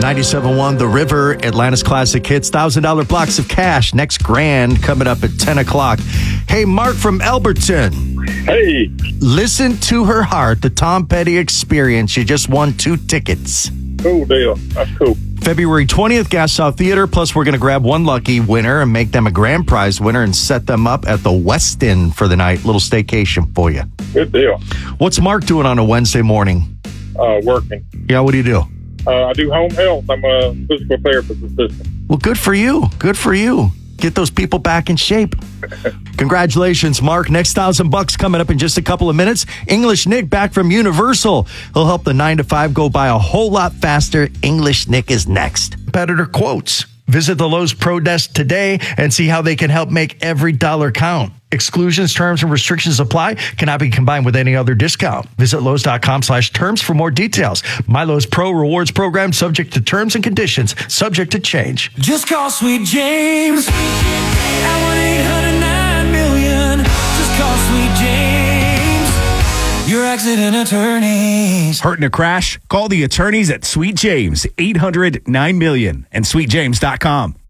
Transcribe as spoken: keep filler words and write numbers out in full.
ninety-seven point one The River, Atlanta's classic hits, one thousand dollars blocks of cash. Next grand coming up at ten o'clock. Hey, Mark from Elberton. Hey. Listen to her heart, the Tom Petty Experience. You just won two tickets. Cool deal. That's cool. February twentieth, Gas South Theater. Plus, we're going to grab one lucky winner and make them a grand prize winner and set them up at the Westin for the night. Little staycation for you. Good deal. What's Mark doing on a Wednesday morning? Uh, working. Yeah, what do you do? Uh, I do home health. I'm a physical therapist assistant. Well, good for you. Good for you. Get those people back in shape. Congratulations, Mark. Next thousand bucks coming up in just a couple of minutes. English Nick back from Universal. He'll help the nine to five go by a whole lot faster. English Nick is next. Competitor quotes. Visit the Lowe's Pro Desk today and see how they can help make every dollar count. Exclusions, terms, and restrictions apply. Cannot be combined with any other discount. Visit Lowe's.com slash terms for more details. My Lowe's Pro Rewards program subject to terms and conditions, subject to change. Just call Sweet James at one eight hundred nine million. Just call Sweet James, your accident attorneys. Hurt in a crash? Call the attorneys at Sweet James, eight hundred nine million and sweet james dot com.